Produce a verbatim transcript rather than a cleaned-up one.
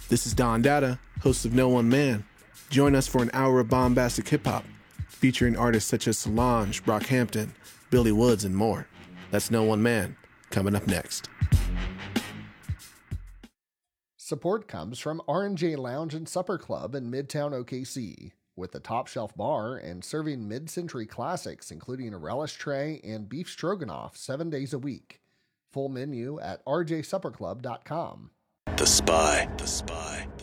This is Don Dada, host of No One Man. Join us for an hour of bombastic hip-hop, featuring artists such as Solange, Brockhampton, Billy Woods, and more. That's No One Man, coming up next. Support comes from R and J Lounge and Supper Club in Midtown O K C, with a top-shelf bar and serving mid-century classics including a relish tray and beef stroganoff seven days a week. Full menu at r j supper club dot com. The Spy. The Spy.